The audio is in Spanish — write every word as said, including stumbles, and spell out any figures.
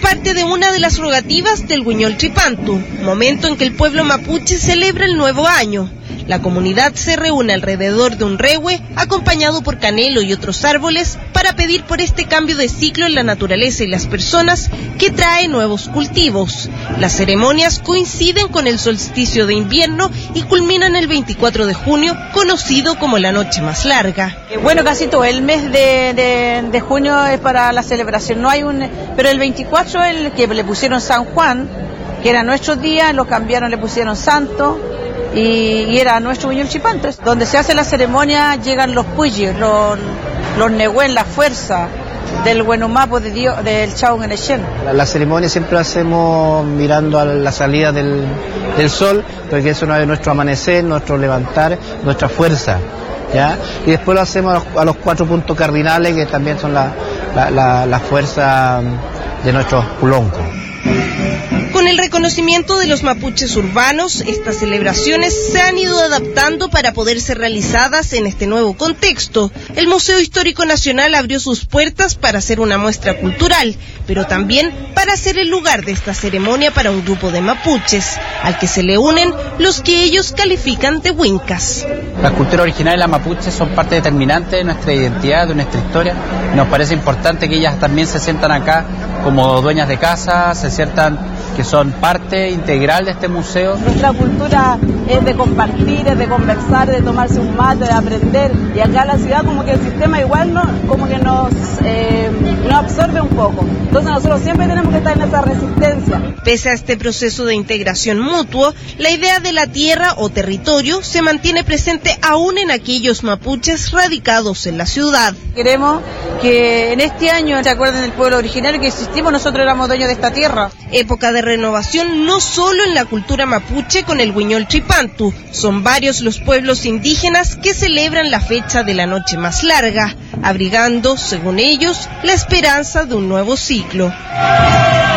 parte de una de las rogativas del Huiñol Tripantu, momento en que el pueblo mapuche celebra el nuevo año. La comunidad se reúne alrededor de un rehue, acompañado por canelo y otros árboles, para pedir por este cambio de ciclo en la naturaleza y las personas que trae nuevos cultivos. Las ceremonias coinciden con el solsticio de invierno y culminan el veinticuatro de junio, conocido como la noche más larga. Bueno, casi todo el mes de, de, de junio es para la celebración, no hay un, pero el veinticuatro el que le pusieron San Juan, que era nuestro día, lo cambiaron, le pusieron Santo. Y, y era nuestro Huiñol Tripantu, donde se hace la ceremonia llegan los puyes, los, los nehuén, la fuerza del Huenumapo de Dios, del Chaugenechén. La, la ceremonia siempre la hacemos mirando a la salida del, del sol, porque eso no es nuestro amanecer, nuestro levantar, nuestra fuerza, ¿ya? Y después lo hacemos a los, a los cuatro puntos cardinales, que también son la, la, la, la fuerza de nuestros puloncos. Con el reconocimiento de los mapuches urbanos, estas celebraciones se han ido adaptando para poder ser realizadas en este nuevo contexto. El Museo Histórico Nacional abrió sus puertas para hacer una muestra cultural, pero también para ser el lugar de esta ceremonia para un grupo de mapuches, al que se le unen los que ellos califican de huincas. Las culturas originales de las mapuches son parte determinante de nuestra identidad, de nuestra historia. Nos parece importante que ellas también se sientan acá como dueñas de casa, se sientan que son parte integral de este museo. Nuestra cultura es de compartir, es de conversar, de tomarse un mate, de aprender, y acá en la ciudad como que el sistema igual no, como que nos, eh, nos absorbe un poco. Entonces nosotros siempre tenemos que estar en esa resistencia. Pese a este proceso de integración mutuo, la idea de la tierra o territorio se mantiene presente aún en aquellos mapuches radicados en la ciudad. Queremos que en este año se acuerden del pueblo originario que existimos, nosotros éramos dueños de esta tierra. Época de renovación no solo en la cultura mapuche con el Huiñol Tripantu, son varios los pueblos indígenas que celebran la fecha de la noche más larga, abrigando, según ellos, la esperanza de un nuevo ciclo.